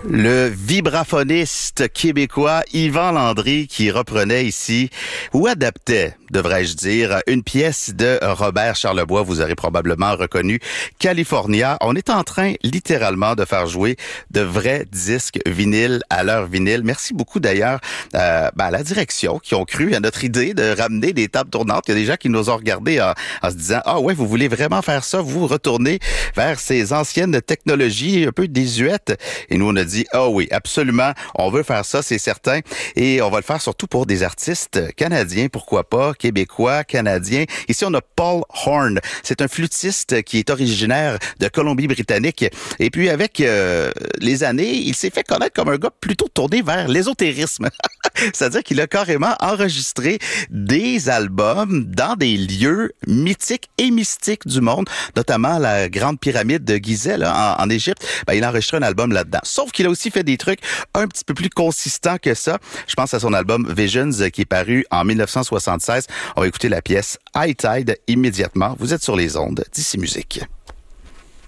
Le vibraphoniste québécois Yvan Landry qui reprenait ici, ou adaptait, devrais-je dire, une pièce de Robert Charlebois. Vous aurez probablement reconnu California. On est en train, littéralement, de faire jouer de vrais disques vinyles à leur vinyle. Merci beaucoup d'ailleurs à la direction qui ont cru à notre idée de ramener des tables tournantes. Il y a des gens qui nous ont regardés en se disant « Ah ouais, vous voulez vraiment faire ça? Vous retournez vers ces anciennes technologies un peu désuètes. » Et nous, on a dit, ah oui, absolument, on veut faire ça, c'est certain. Et on va le faire surtout pour des artistes canadiens, pourquoi pas, québécois, canadiens. Ici, on a Paul Horn. C'est un flûtiste qui est originaire de Colombie-Britannique. Et puis, avec les années, il s'est fait connaître comme un gars plutôt tourné vers l'ésotérisme. C'est-à-dire qu'il a carrément enregistré des albums dans des lieux mythiques et mystiques du monde, notamment la grande pyramide de Gizeh là, en Égypte. Il a enregistré un album là-dedans. Sauf qu'il a aussi fait des trucs un petit peu plus consistants que ça. Je pense à son album Visions qui est paru en 1976. On va écouter la pièce High Tide immédiatement. Vous êtes sur les ondes d'ICI Musique.